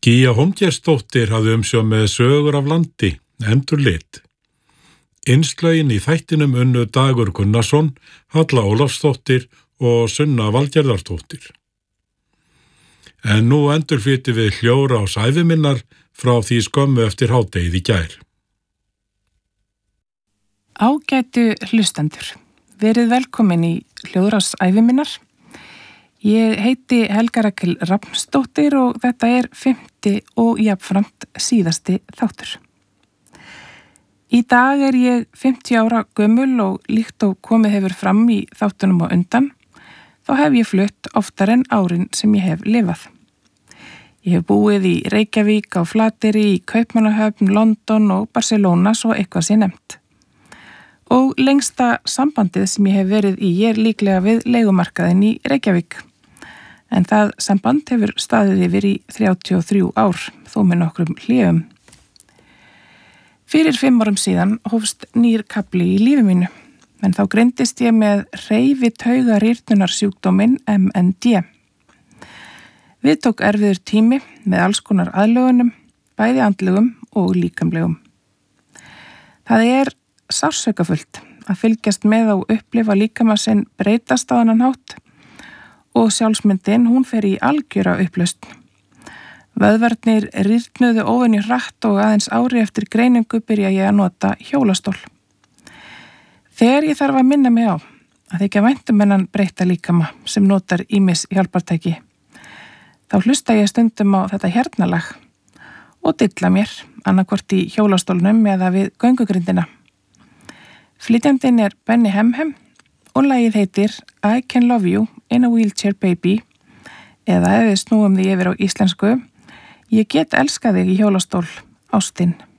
Gígja Hólmgeirsdóttir hafði umsjón með Sögur af landi, endurlit. Innslögin í þættinum unnu Dagur Gunnarsson, Halla Ólafsdóttir og Sunna Valgerðardóttir. En nú endurflytjum við Hljóðrás æviminnar frá því skömmu eftir hádegið í gær. Ágætu hlustendur, verið velkomin í Hljóðrás æviminnar. Ég heiti Helga Rakel Rafnsdóttir og þetta er 5. og jafnframt síðasti þáttur. Í dag er ég 50 ára gömul og líkt og komið hefur fram í þáttunum á undan, þá hef ég flutt oftar en árin sem ég hef lifað. Ég hef búið í Reykjavík, á Flateyri, í Kaupmannahöfn, London og Barcelona svo eitthvað sé nefnt. Og lengsta sambandið sem ég hef verið í er líklega við leigumarkaðinn í Reykjavík. En það samband hefur staðið yfir í 33 ár, þó með nokkrum hléum. Fyrir 5 árum síðan hófst nýr kafli í lífi mínu, en þá greindist ég með hreyfitaugarýrnunarsjúkdóminn MND. Við tók erfiður tími með alls konar aðlögunum, bæði andlegum og líkamlegum. Það er sársaukafullt að fylgjast með og upplifa líkama sinn breytast á þennan hátt og sjálfsmyndin hún fer í algjöra upplausn. Vöðvarnir rýrnuðu óvenju hratt og aðeins ári eftir greiningu byrja ég að nota hjólastól. Þegar ég þarf að minna mig á að þykja vænt hennan breytta líkama sem notar ýmis hjálpartæki, þá hlusta ég stundum á þetta hernalag og dilla mér annarkvort í hjólastólnum eða við göngugrindina. Flytjandinn er Benny Hemhem og lagið heitir I Can Love You in a Wheelchair Baby, eða ef við snúum því yfir á íslensku, Ég get elskað þig í hjólastól, ástin.